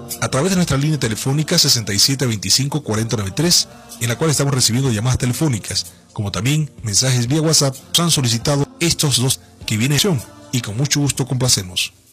a través de nuestra línea telefónica 6725-4093, en la cual estamos recibiendo llamadas telefónicas, como también mensajes vía WhatsApp. Nos han solicitado estos dos que vienen y con mucho gusto complacemos.